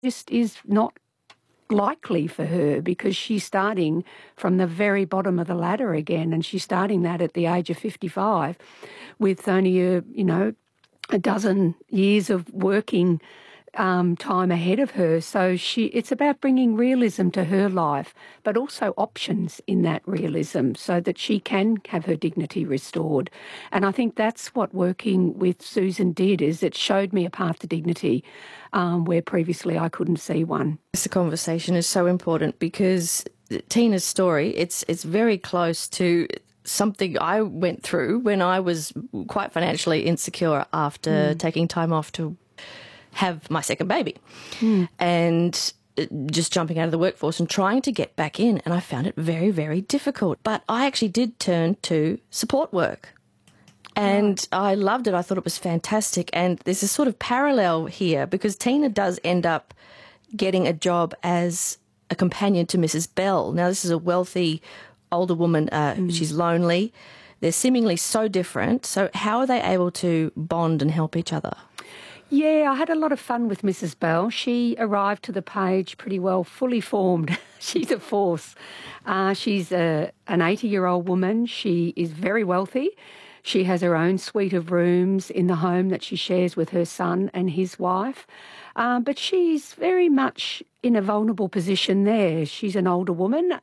just is not likely for her because she's starting from the very bottom of the ladder again, and she's starting that at the age of 55 with only a dozen years of working time ahead of her. So it's about bringing realism to her life, but also options in that realism so that she can have her dignity restored. And I think that's what working with Susan did, is it showed me a path to dignity where previously I couldn't see one. This conversation is so important because Tina's story, it's very close to something I went through when I was quite financially insecure after taking time off to have my second baby and just jumping out of the workforce and trying to get back in. And I found it very, very difficult. But I actually did turn to support work and I loved it. I thought it was fantastic. And there's a sort of parallel here because Tina does end up getting a job as a companion to Mrs. Bell. Now, this is a wealthy older woman. She's lonely. They're seemingly so different. So how are they able to bond and help each other? Yeah, I had a lot of fun with Mrs. Bell. She arrived to the page pretty well fully formed. She's a force. She's an 80-year-old woman. She is very wealthy. She has her own suite of rooms in the home that she shares with her son and his wife. But she's very much in a vulnerable position there. She's an older woman.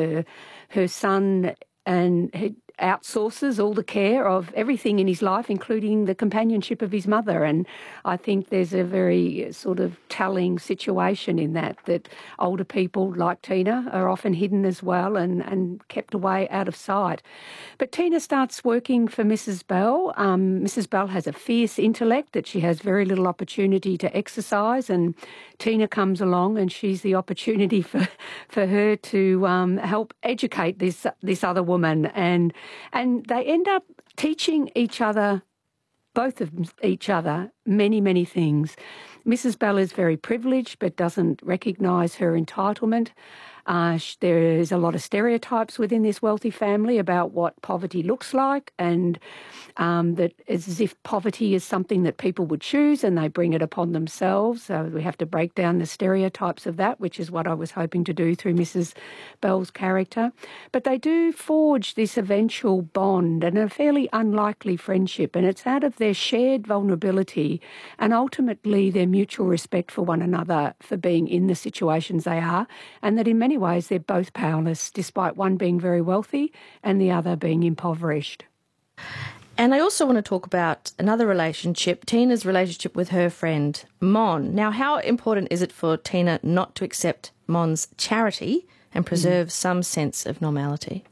Her son outsources all the care of everything in his life, including the companionship of his mother. And I think there's a very sort of telling situation in that older people like Tina are often hidden as well and kept away out of sight. But Tina starts working for Mrs. Bell. Mrs. Bell has a fierce intellect that she has very little opportunity to exercise, and Tina comes along and she's the opportunity for her to help educate this other woman. And they end up teaching each other, both of each other, many, many things. Mrs. Bell is very privileged but doesn't recognise her entitlement. There is a lot of stereotypes within this wealthy family about what poverty looks like, and that it's as if poverty is something that people would choose and they bring it upon themselves. So we have to break down the stereotypes of that, which is what I was hoping to do through Mrs. Bell's character. But they do forge this eventual bond and a fairly unlikely friendship, and it's out of their shared vulnerability and ultimately their mutual respect for one another for being in the situations they are, and that in many ways they're both powerless, despite one being very wealthy and the other being impoverished. And I also want to talk about another relationship, Tina's relationship with her friend, Mon. Now, how important is it for Tina not to accept Mon's charity and preserve some sense of normality?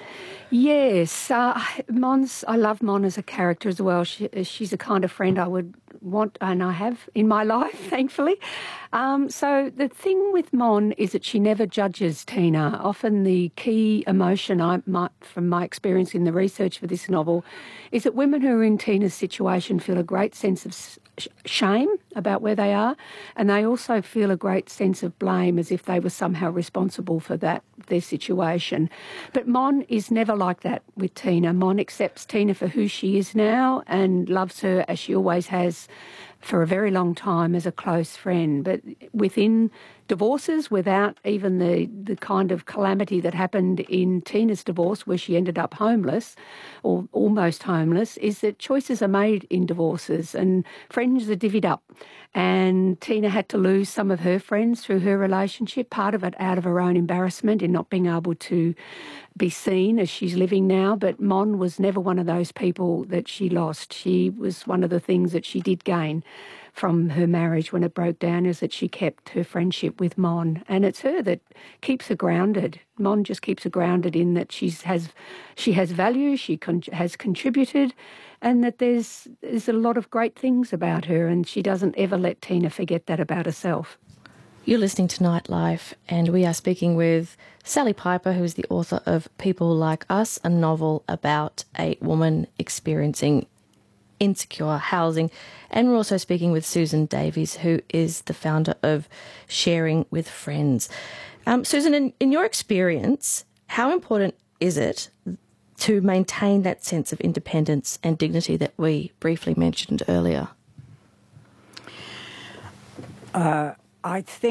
Yes, I love Mon as a character as well. She's a kind of friend I would want, and I have in my life, thankfully. So the thing with Mon is that she never judges Tina. Often the key emotion, from my experience in the research for this novel, is that women who are in Tina's situation feel a great sense of shame about where they are, and they also feel a great sense of blame as if they were somehow responsible for their situation. But Mon is never like that with Tina. Mon accepts Tina for who she is now and loves her as she always has for a very long time as a close friend. But within divorces, without even the kind of calamity that happened in Tina's divorce where she ended up homeless or almost homeless, is that choices are made in divorces and friends are divvied up. And Tina had to lose some of her friends through her relationship, part of it out of her own embarrassment in not being able to be seen as she's living now. But Mon was never one of those people that she lost. She was one of the things that she did gain from her marriage when it broke down, is that she kept her friendship with Mon. And it's her that keeps her grounded. Mon just keeps her grounded in that she has value, she has contributed, and that there's a lot of great things about her, and she doesn't ever let Tina forget that about herself. You're listening to Nightlife, and we are speaking with Sally Piper, who is the author of People Like Us, a novel about a woman experiencing insecure housing. And we're also speaking with Susan Davies, who is the founder of Sharing with Friends. Susan, in your experience, how important is it to maintain that sense of independence and dignity that we briefly mentioned earlier? I think